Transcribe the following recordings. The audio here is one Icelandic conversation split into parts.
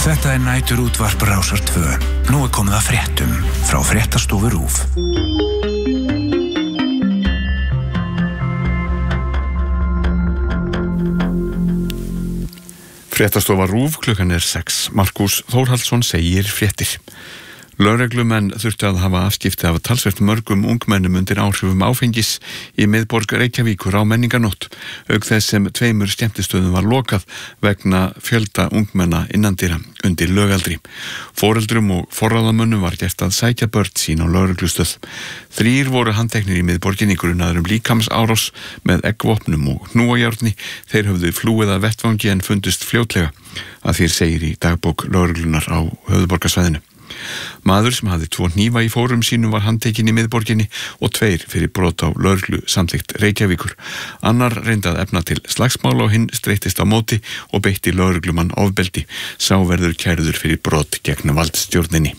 Þetta nætur útvarp Rásar 2. Nú komið að fréttum frá Fréttastofu RÚV. Fréttastofa RÚV, klukkan 6. Markús Þórhallsson segir fréttir. Lögreglumenn þurftu að hafa afskipti af talsvert mörgum ungmennum undir áhrifum áfengis í miðborg Reykjavíkur á menningarnótt, auk þess sem 2 skemmtistöðum var lokað vegna fjölda ungmenna innandyra undir lögaldri. Foreldrum og forráðamönnum var gert að sækja börn sín á lögreglustöð. 3 voru handteknir í miðborginni grunaðir líkamsárás með eggvopnum og hnúajárni. Þeir höfðu flúið að vettvangi en fundust fljótlega, að því segir í dagbók lögreglunar á höfuðborgarsvæðinu. Maður sem hafði 2 hnífa í fórum sínum var handtekinn í miðborginni og 2 fyrir brot á lögreglu samþykkt Reykjavíkur. Annar reyndi að efna til slagsmála og hinn streittist á móti og beitti lögreglumann ofbeldi. Sá verður kærður fyrir brot gegn valdstjórninni.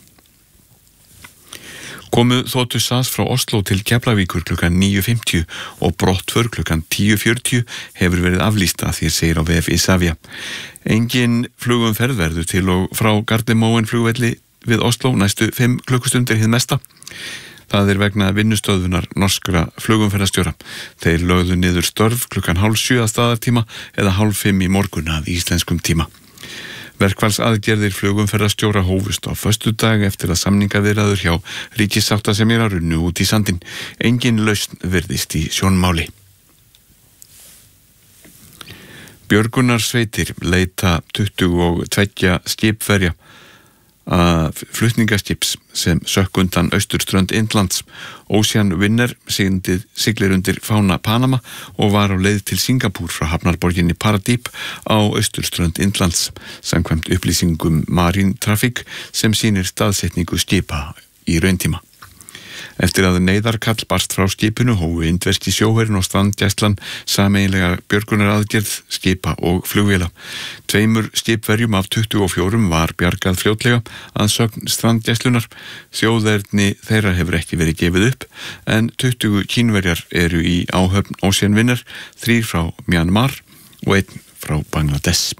Komu þotu SAS frá Oslo til Keflavíkur klukkan 9:50 og brottför klukkan 10:40 hefur verið aflýst, að því segir á vef Isavia. Engin flugumferð verður til og frá Gardermoen flugvelli við Oslo næstu 5 klukkustundir hið mesta. Það vegna vinnustöðvunar norskra flugumferðarstjóra. Þeir lögðu niður störf klukkan 6:30 að staðartíma eða 4:30 í morgun að íslenskum tíma. Verkfallsaðgerðir flugumferðarstjóra hófust á föstudag eftir að samningaviðræður hjá ríkissáttasemjara runnu út í sandinn. Engin lausn virðist í sjónmáli. Björgunarsveitir leita 22 skipverja flutningaskips sem sökk undan austurströnd Indlands. Ocean Winner siglir undir fána Panama og var á leið til Singapúr frá hafnarborginni Paradip á austurströnd Indlands, samkvæmt upplýsingum Marine Traffic sem sýnir staðsetningu skipa í rauntíma. Eftir að neyðarkall barst frá skipinu hófu indverski sjóherinn og strandgæslan sameiginlega björgunaraðgerð skipa og flugvéla. 2 skipverjum af 24 var bjargað fljótlega að sögn strandgæslunar. Þjóðerni þeirra hefur ekki verið gefið upp, en 20 kínverjar eru í áhöfn Ocean Winner, 3 frá Myanmar og 1 frá Bangladesh.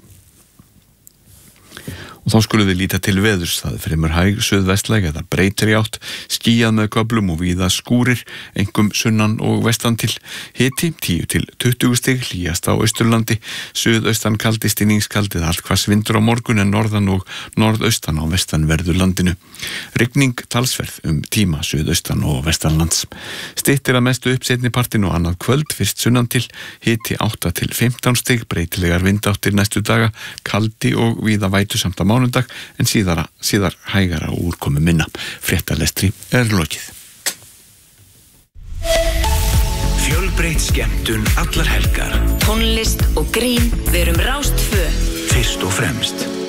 Og þá skulum við líta til veðurs. Það fremur hæg suðvestlæg eða breytir í átt, skýjað með köflum og víða skúrir, einkum sunnan og vestan til. Hiti 10 til 20 stig, hlýjast á Austurlandi, suðaustan kaldi, stinningskaldið, allhvass vindur á morgun en norðan og norðaustan á vestanverðu landinu. Rigning talsverð tíma suðaustan og vestanlands. Styttir að mestu upp seinni partinn og annað kvöld, fyrst sunnan til, hiti 8 til 15 stig, breytilegar vindáttir næstu daga, kaldi og víða vætusamt á mánudag, en síðar hægara og úrkomu minna. Fréttalestri lokið. Fjölbreytt skemmtun allar helgar. Tónlist og grín, við erum Rás 2. Fyrst og fremst.